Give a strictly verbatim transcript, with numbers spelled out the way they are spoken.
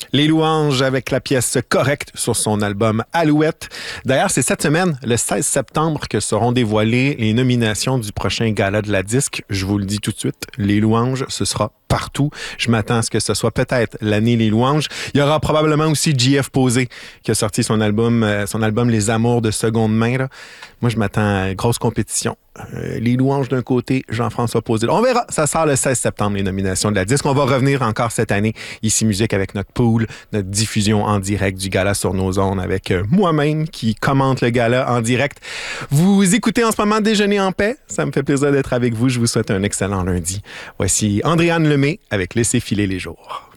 Les Louanges avec la pièce Correcte sur son album Alouette. D'ailleurs, c'est cette semaine, le seize septembre, que seront dévoilées les nominations du prochain gala de la disque. Je vous le dis tout de suite, Les Louanges, ce sera partout. Je m'attends à ce que ce soit peut-être l'année Les Louanges. Il y aura probablement aussi J F Posé qui a sorti son album, euh, son album Les Amours de seconde main. Là. Moi, je m'attends à une grosse compétition. Euh, les Louanges d'un côté, Jean-François Posé. On verra. Ça sort le seize septembre, les nominations de la disque. On va revenir encore cette année, ici Musique, avec notre pool, notre diffusion en direct du gala sur nos ondes avec euh, moi-même qui commente le gala en direct. Vous écoutez en ce moment Déjeuner en paix. Ça me fait plaisir d'être avec vous. Je vous souhaite un excellent lundi. Voici Andréane Lemay avec Laissez filer les jours.